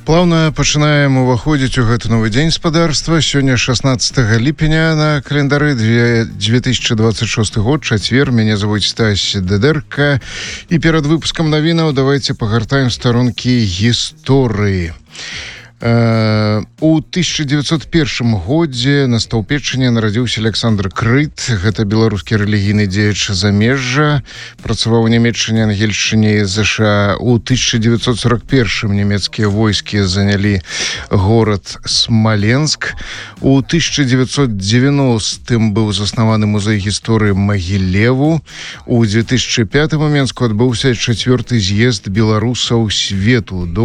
Плавно пачынаем уваходзіць у гэты новы дзень спадарства. Сёння 16 ліпеня на календары 2026 год, чацвер. Мяне зовут Стась Дедерка. І перад выпускам навінаў давайте пагартаем старонкі гісторыі. У 1901 годзе на Стаўпечыне нарадзіўся Александр Крыт. Гэта беларускі рэлігійны дзеяч замежжа. Працаваў у Нямецчыне, Ангельшчыне і ЗША. У 1941 нямецкія войскі занялі горад Смаленск. У 1990 быў заснаваны музей гісторыі Магілеву. У 2005 у Менску адбыўся 4-й з'езд беларусаў свету.